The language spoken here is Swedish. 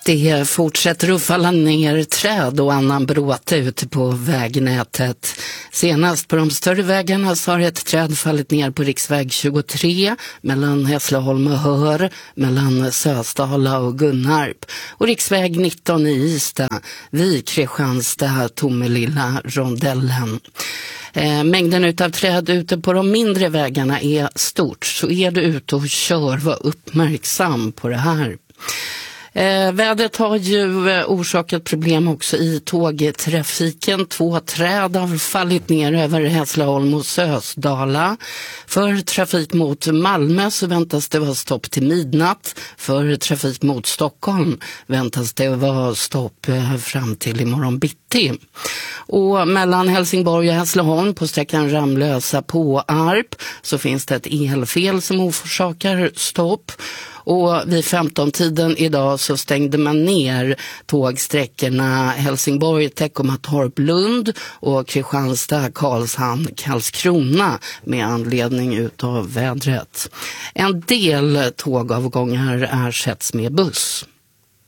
Det fortsätter att falla ner träd och annan bråte ute på vägnätet. Senast på de större vägarna så har ett träd fallit ner på riksväg 23 mellan Hässleholm och Hör, mellan Sösdala och Gunnarp. Och riksväg 19 i Ystad vid Kristianstad, Tomelilla, rondellen. Mängden utav träd ute på de mindre vägarna är stort, så är du ute och kör, var uppmärksam på det här. Vädret har ju orsakat problem också i tågtrafiken. 2 träd har fallit ner över Hässleholm och Sösdala. För trafik mot Malmö så väntas det vara stopp till midnatt. För trafik mot Stockholm väntas det vara stopp fram till imorgon bitti. Och mellan Helsingborg och Hässleholm på sträckan Ramlösa på Arp så finns det ett elfel som orsakar stopp. Och vid 15-tiden idag så stängde man ner tågsträckorna Helsingborg, Teckomatorp, Lund och Kristianstad, Karlshamn, Karlskrona med anledning utav vädret. En del tågavgångar ersätts med buss.